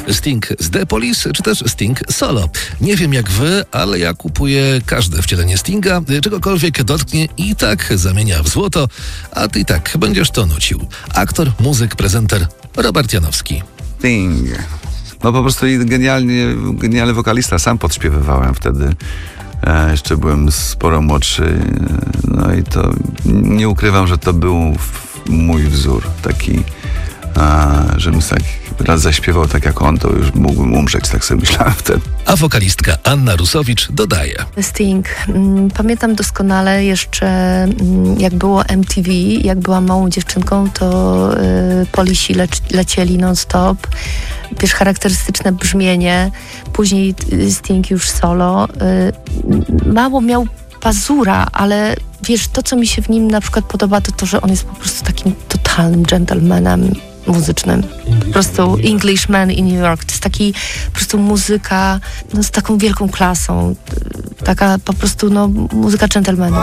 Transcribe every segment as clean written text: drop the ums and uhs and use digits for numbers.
Sting z The Police, czy też Sting solo. Nie wiem jak wy, ale ja kupuję każde wcielenie Stinga, czegokolwiek dotknie i tak zamienia w złoto, a ty i tak będziesz to nucił. Aktor, muzyk, prezenter Robert Janowski. Sting. No po prostu genialny wokalista. Sam podśpiewywałem wtedy. Jeszcze byłem sporo młodszy. No i to nie ukrywam, że to był mój wzór. Taki, żebym tak raz zaśpiewał tak jak on, to już mógłbym umrzeć, tak sobie myślałem wtedy. A wokalistka Anna Rusowicz dodaje. Sting. Pamiętam doskonale jeszcze, jak było MTV, jak byłam małą dziewczynką, to Polisi lecieli non-stop. Wiesz, charakterystyczne brzmienie. Później Sting już solo. Mało miał pazura, ale wiesz, to co mi się w nim na przykład podoba, to to, że on jest po prostu takim totalnym gentlemanem muzycznym. Po prostu Englishman in New York. To jest taki po prostu muzyka z taką wielką klasą. Taka po prostu muzyka dżentelmenów.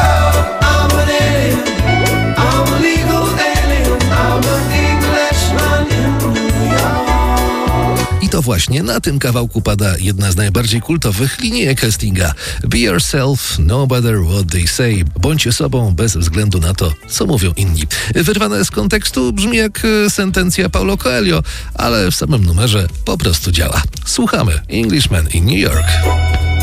I to właśnie na tym kawałku pada jedna z najbardziej kultowych linijek Stinga. Be yourself, no matter what they say. Bądźcie sobą bez względu na to, co mówią inni. Wyrwane z kontekstu brzmi jak sentencja Paulo Coelho, ale w samym numerze po prostu działa. Słuchamy Englishman in New York.